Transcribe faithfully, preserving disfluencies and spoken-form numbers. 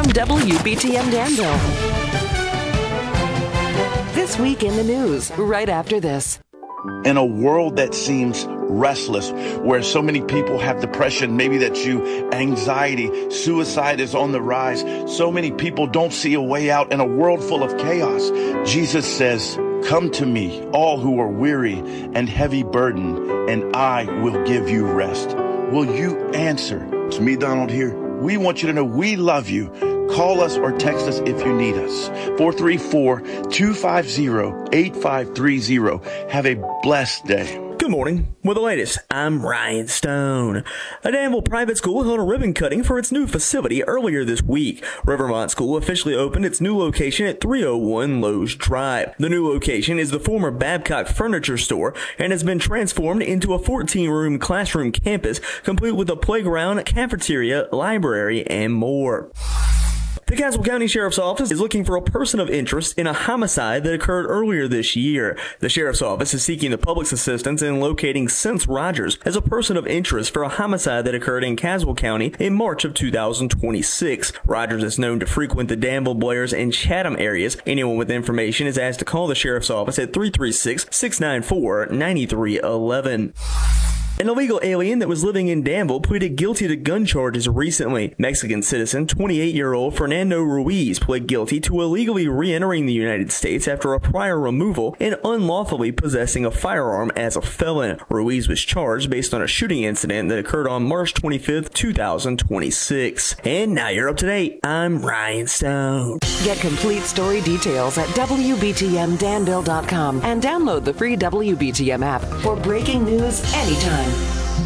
from W B T M Danville. This week in the news, right after this. In a world that seems restless, where so many people have depression, maybe that's you, anxiety, suicide is on the rise. So many people don't see a way out in a world full of chaos. Jesus says, "Come to me, all who are weary and heavy burdened, and I will give you rest." Will you answer? It's me, Donald, here. We want you to know we love you. Call us or text us if you need us. four three four, two five zero, eight five three zero. Have a blessed day. Good morning. With the latest, I'm Ryan Stone. A Danville private school held a ribbon cutting for its new facility earlier this week. Rivermont School officially opened its new location at three oh one Lowe's Drive. The new location is the former Babcock Furniture Store and has been transformed into a fourteen-room classroom campus, complete with a playground, cafeteria, library, and more. The Caswell County Sheriff's Office is looking for a person of interest in a homicide that occurred earlier this year. The Sheriff's Office is seeking the public's assistance in locating Sense Rogers as a person of interest for a homicide that occurred in Caswell County in March of two thousand twenty-six. Rogers is known to frequent the Danville, Blair's, and Chatham areas. Anyone with information is asked to call the Sheriff's Office at three three six, six nine four, nine three one one. An illegal alien that was living in Danville pleaded guilty to gun charges recently. Mexican citizen twenty-eight-year-old Fernando Ruiz pled guilty to illegally re-entering the United States after a prior removal and unlawfully possessing a firearm as a felon. Ruiz was charged based on a shooting incident that occurred on March twenty-fifth, two thousand twenty-six. And now you're up to date. I'm Ryan Stone. Get complete story details at W B T M Danville dot com and download the free W B T M app for breaking news anytime.